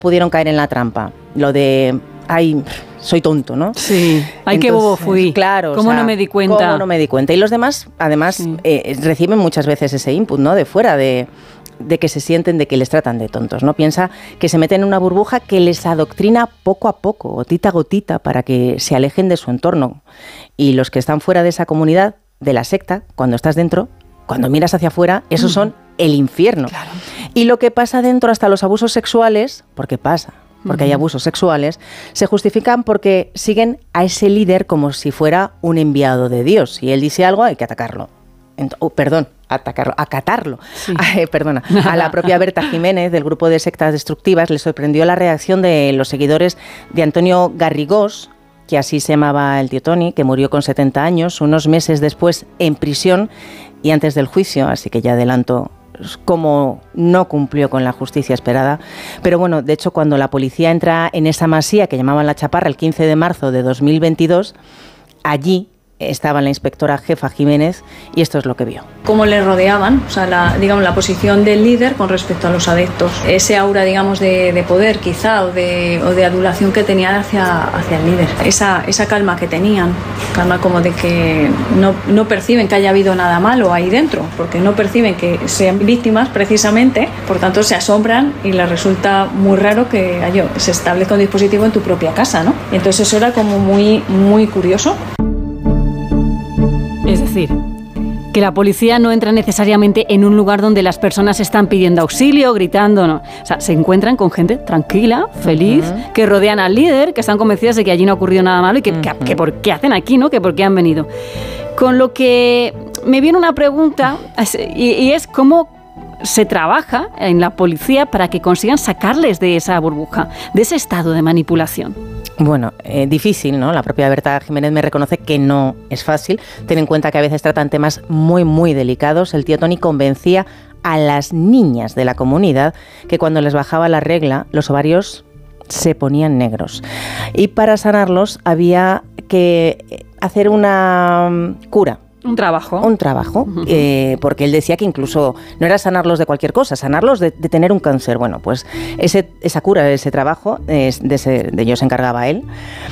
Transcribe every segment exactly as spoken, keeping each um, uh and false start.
pudieron caer en la trampa. Lo de, ay, soy tonto, ¿no? Sí, ay, qué bobo fui. Claro. ¿Cómo o sea, no me di cuenta? ¿Cómo no me di cuenta? Y los demás, además, sí. eh, reciben muchas veces ese input, ¿no? De fuera, de, de que se sienten, de que les tratan de tontos, ¿no? Piensa que se meten en una burbuja que les adoctrina poco a poco, gotita a gotita, para que se alejen de su entorno. Y los que están fuera de esa comunidad, de la secta, cuando estás dentro, cuando miras hacia afuera, esos son el infierno. Claro. Y lo que pasa dentro, hasta los abusos sexuales, porque pasa, porque uh-huh. hay abusos sexuales, se justifican porque siguen a ese líder como si fuera un enviado de Dios. Si él dice algo, hay que atacarlo. Ent- oh, perdón, atacarlo, acatarlo. Sí. Ay, perdona. A la propia Berta Jiménez, del grupo de sectas destructivas, le sorprendió la reacción de los seguidores de Antonio Garrigós, que así se llamaba el tío Toni, que murió con setenta años, unos meses después en prisión y antes del juicio, así que ya adelanto cómo no cumplió con la justicia esperada. Pero bueno, de hecho, cuando la policía entra en esa masía que llamaban La Chaparra el quince de marzo de dos mil veintidós, allí estaba la inspectora jefa Jiménez y esto es lo que vio. Cómo le rodeaban, o sea, la, digamos, la posición del líder con respecto a los adeptos. Ese aura, digamos, de, de poder quizá o de, o de adulación que tenían hacia, hacia el líder. Esa, esa calma que tenían, calma como de que no, no perciben que haya habido nada malo ahí dentro, porque no perciben que sean víctimas precisamente, por tanto se asombran y les resulta muy raro que haya, se establezca un dispositivo en tu propia casa, ¿no? Y entonces eso era como muy, muy curioso. Es decir, que la policía no entra necesariamente en un lugar donde las personas están pidiendo auxilio, gritando, no. O sea, se encuentran con gente tranquila, feliz, uh-huh. que rodean al líder, que están convencidas de que allí no ha ocurrido nada malo y que, uh-huh. que, que por qué hacen aquí, ¿no? Que por qué han venido. Con lo que me viene una pregunta, y, y es cómo se trabaja en la policía para que consigan sacarles de esa burbuja, de ese estado de manipulación. Bueno, eh, difícil, ¿no? La propia Berta Jiménez me reconoce que no es fácil. Ten en cuenta que a veces tratan temas muy, muy delicados. El tío Toni convencía a las niñas de la comunidad que cuando les bajaba la regla, los ovarios se ponían negros. Y para sanarlos había que hacer una cura. Un trabajo. Un trabajo, uh-huh. eh, porque él decía que incluso no era sanarlos de cualquier cosa, sanarlos de, de tener un cáncer. Bueno, pues ese, esa cura, ese trabajo, es, de, ese, de ello se encargaba él.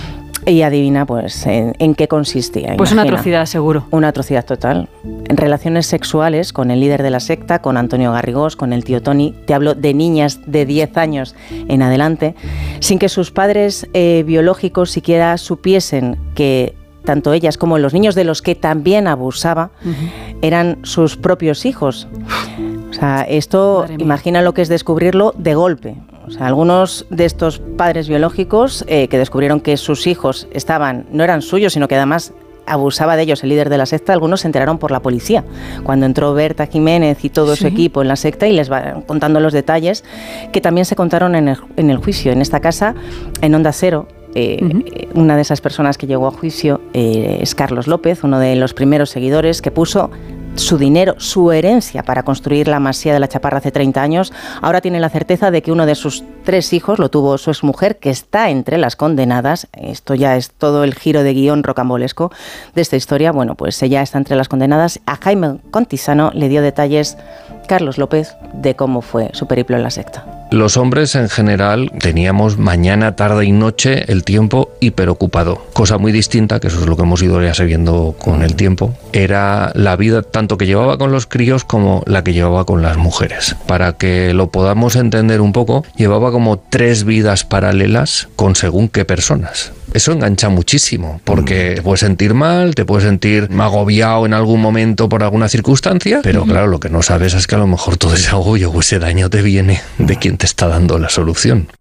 Y adivina, pues, en, en qué consistía. Pues imagina. Una atrocidad, seguro. Una atrocidad total. En relaciones sexuales con el líder de la secta, con Antonio Garrigós, con el tío Toni. Te hablo de niñas de diez años en adelante, sin que sus padres eh, biológicos siquiera supiesen que tanto ellas como los niños de los que también abusaba uh-huh. eran sus propios hijos. O sea, esto, imagina lo que es descubrirlo de golpe. O sea, algunos de estos padres biológicos eh, que descubrieron que sus hijos estaban, no eran suyos, sino que además abusaba de ellos el líder de la secta, algunos se enteraron por la policía. Cuando entró Berta Jiménez y todo ¿Sí? su equipo en la secta y les va contando los detalles, que también se contaron en el, en el juicio. En esta casa, en Onda Cero, Eh, uh-huh. una de esas personas que llegó a juicio eh, es Carlos López, uno de los primeros seguidores que puso su dinero, su herencia para construir la masía de La Chaparra hace treinta años. Ahora tiene la certeza de que uno de sus tres hijos lo tuvo su exmujer, que está entre las condenadas. Esto ya es todo el giro de guión rocambolesco de esta historia. Bueno, pues ella está entre las condenadas. A Jaime Contisano le dio detalles Carlos López de cómo fue su periplo en la secta. Los hombres en general teníamos mañana, tarde y noche el tiempo hiperocupado. Cosa muy distinta, que eso es lo que hemos ido ya sabiendo con el tiempo, era la vida tanto que llevaba con los críos como la que llevaba con las mujeres. Para que lo podamos entender un poco, llevaba como tres vidas paralelas con según qué personas. Eso engancha muchísimo, porque te puedes sentir mal, te puedes sentir agobiado en algún momento por alguna circunstancia, pero claro, lo que no sabes es que a lo mejor todo ese agobio o ese daño te viene de quien te está dando la solución.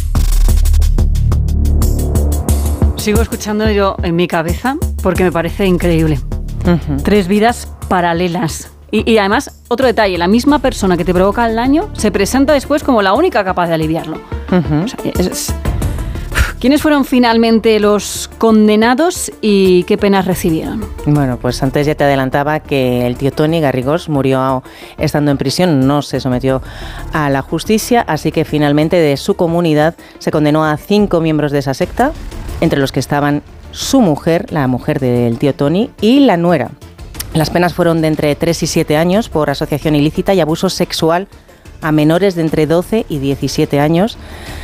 Sigo escuchando yo en mi cabeza porque me parece increíble. Uh-huh. Tres vidas paralelas. Y, y además, otro detalle, la misma persona que te provoca el daño se presenta después como la única capaz de aliviarlo. Uh-huh. O sea, es, es, ¿quiénes fueron finalmente los condenados y qué penas recibieron? Bueno, pues antes ya te adelantaba que el tío Toni Garrigós murió estando en prisión, no se sometió a la justicia, así que finalmente de su comunidad se condenó a cinco miembros de esa secta, entre los que estaban su mujer, la mujer del tío Toni, y la nuera. Las penas fueron de entre tres y siete años por asociación ilícita y abuso sexual a menores de entre doce y diecisiete años.